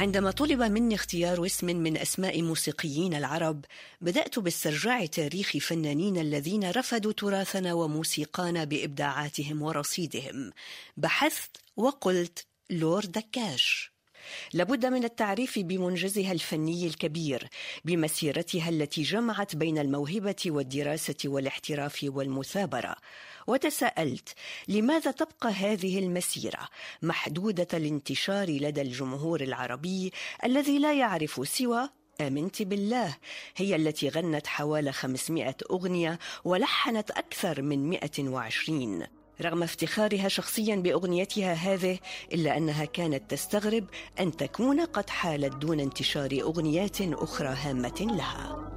عندما طلب مني اختيار اسم من أسماء موسيقيين العرب، بدأت باسترجاع تاريخ فنانين الذين رفدوا تراثنا وموسيقانا بإبداعاتهم ورصيدهم. بحثت وقلت لور دكاش. لابد من التعريف بمنجزها الفني الكبير، بمسيرتها التي جمعت بين الموهبة والدراسة والاحتراف والمثابرة. وتساءلت: لماذا تبقى هذه المسيرة محدودة الانتشار لدى الجمهور العربي الذي لا يعرف سوى آمنت بالله؟ هي التي غنت حوالي 500 أغنية ولحنت أكثر من 120. رغم افتخارها شخصيا بأغنيتها هذه، إلا أنها كانت تستغرب أن تكون قد حالت دون انتشار أغنيات أخرى هامة لها.